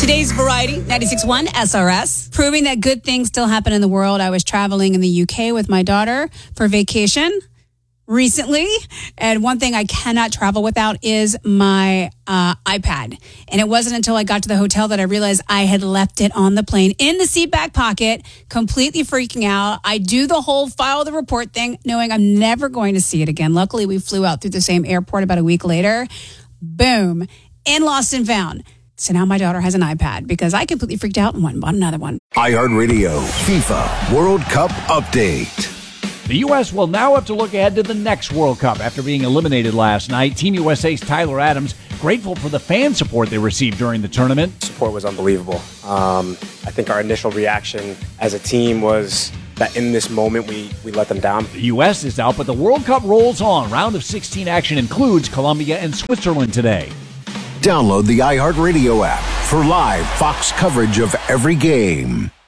Today's Variety, 96.1 SRS, proving that good things still happen in the world. I was traveling in the UK with my daughter for vacation recently, and one thing I cannot travel without is my iPad. And it wasn't until I got to the hotel that I realized I had left it on the plane in the seat back pocket, completely freaking out. I do the whole file the report thing, knowing I'm never going to see it again. Luckily, we flew out through the same airport about a week later. Boom, and lost and found. So now my daughter has an iPad because I completely freaked out and went and bought another one. iHeartRadio FIFA World Cup Update. The U.S. will now have to look ahead to the next World Cup after being eliminated last night. Team USA's Tyler Adams grateful for the fan support they received during the tournament. Support was unbelievable. I think our initial reaction as a team was that in this moment we let them down. The U.S. is out, but the World Cup rolls on. Round of 16 action includes Colombia and Switzerland today. Download the iHeartRadio app for live Fox coverage of every game.